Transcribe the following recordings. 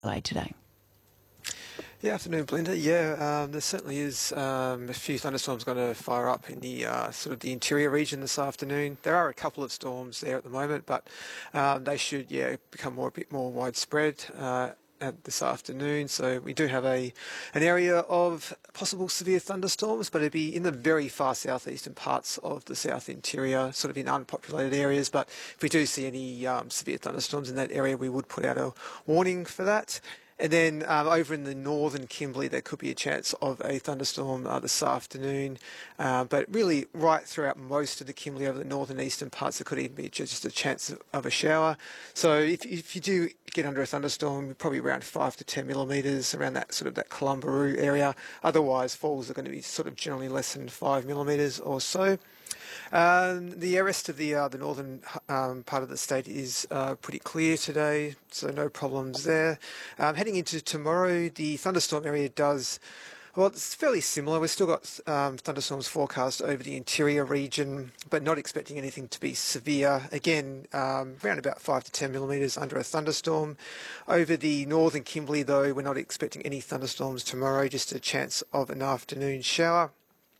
Adelaide today? Yeah, afternoon, Belinda. Yeah, there certainly is a few thunderstorms going to fire up in the sort of the interior region this afternoon. There are a couple of storms there at the moment, but they should, become a bit more widespread this afternoon. So we do have an area of possible severe thunderstorms, but it'd be in the very far southeastern parts of the south interior, sort of in unpopulated areas. But if we do see any severe thunderstorms in that area, we would put out a warning for that. And then over in the northern Kimberley, there could be a chance of a thunderstorm this afternoon. But really, right throughout most of the Kimberley, over the northern eastern parts, there could even be just a chance of a shower. So if you do get under a thunderstorm, probably around 5 to 10 millimetres around that sort of that Columbaroo area. Otherwise, falls are going to be sort of generally less than 5 millimetres or so. The rest of the northern part of the state is pretty clear today, so no problems there. Heading into tomorrow, the thunderstorm area well, it's fairly similar. We've still got thunderstorms forecast over the interior region, but not expecting anything to be severe. Again, around about 5 to 10 millimetres under a thunderstorm. Over the northern Kimberley, though, we're not expecting any thunderstorms tomorrow, just a chance of an afternoon shower.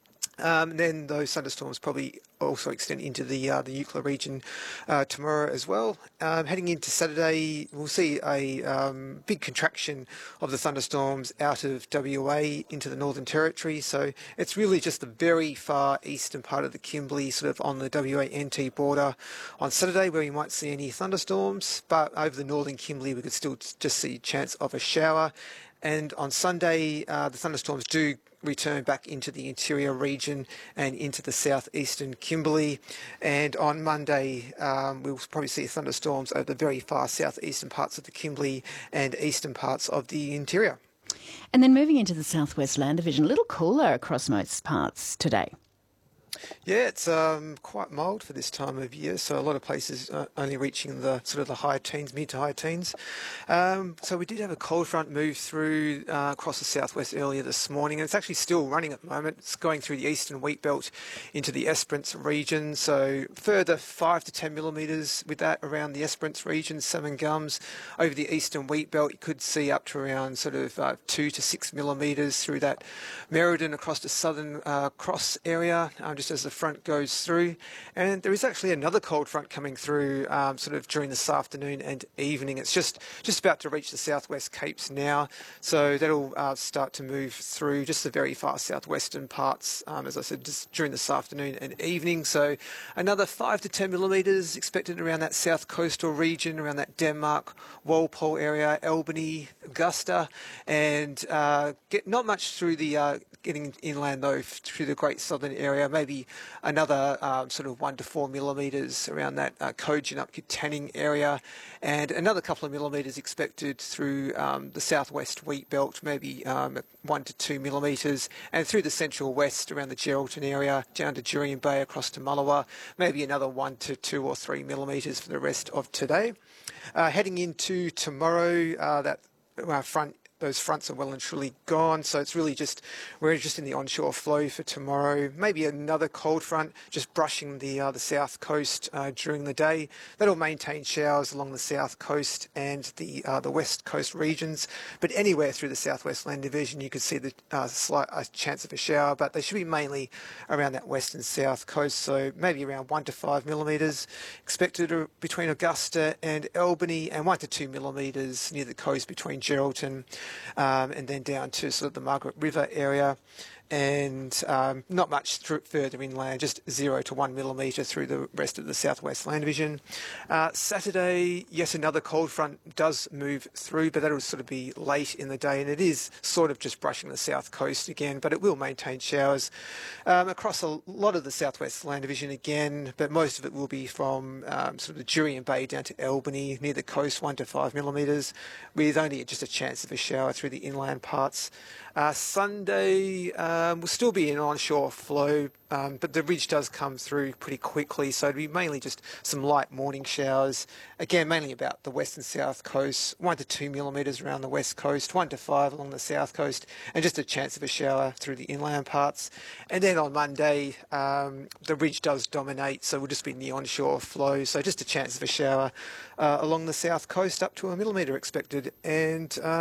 Then those thunderstorms probably also extend into the Eucla region tomorrow as well. Heading into Saturday, we'll see a big contraction of the thunderstorms out of WA into the Northern Territory. So it's really just the very far eastern part of the Kimberley, sort of on the WA-NT border on Saturday, where we might see any thunderstorms. But over the Northern Kimberley, we could still just see a chance of a shower. And on Sunday, the thunderstorms do return back into the interior region and into the southeastern Kimberley. And on Monday, we'll probably see thunderstorms over the very far southeastern parts of the Kimberley and eastern parts of the interior. And then moving into the southwest land division, a little cooler across most parts today. Yeah, it's quite mild for this time of year, so a lot of places only reaching the sort of the high teens, mid to high teens. So we did have a cold front move through across the southwest earlier this morning, and it's actually still running at the moment. It's going through the eastern wheat belt into the Esperance region, so further 5 to 10 millimetres with that around the Esperance region, Salmon Gums. Over the eastern wheat belt, you could see up to around sort of 2 to 6 millimetres through that Merredin across the southern cross area, just as the front goes through. And there is actually another cold front coming through sort of during this afternoon and evening. It's just about to reach the southwest Capes now, so that'll start to move through just the very far southwestern parts, as I said, just during this afternoon and evening. So another 5 to 10 millimetres expected around that south coastal region, around that Denmark, Walpole area, Albany, Augusta, and not much through the getting inland though through the Great Southern area. Maybe another sort of 1 to 4 millimetres around that Cogen up Kittanning area, and another couple of millimetres expected through the southwest wheat belt, maybe 1 to 2 millimetres, and through the central west around the Geraldton area down to Jurien Bay across to Mullewa, maybe another 1 to 2 or 3 millimetres for the rest of today. Heading into tomorrow, those fronts are well and truly gone, so it's really we're just in the onshore flow for tomorrow. Maybe another cold front just brushing the south coast during the day. That'll maintain showers along the south coast and the west coast regions, but anywhere through the southwest land division you could see the slight chance of a shower, but they should be mainly around that west and south coast, so maybe around 1 to 5 millimetres expected between Augusta and Albany, and 1 to 2 millimetres near the coast between Geraldton and then down to sort of the Margaret River area. And not much further inland, just 0 to 1 millimetre through the rest of the southwest land division. Saturday, yes, another cold front does move through, but that'll sort of be late in the day, and it is sort of just brushing the south coast again, but it will maintain showers across a lot of the southwest land division again, but most of it will be from sort of the Jurien Bay down to Albany, near the coast, 1 to 5 millimetres, with only just a chance of a shower through the inland parts. Sunday, will still be an onshore flow, but the ridge does come through pretty quickly, so it'll be mainly just some light morning showers. Again, mainly about the west and south coast, 1 to 2 millimetres around the west coast, 1 to 5 along the south coast, and just a chance of a shower through the inland parts. And then on Monday, the ridge does dominate, so we'll just be in the onshore flow, so just a chance of a shower along the south coast, up to 1 millimetre expected. And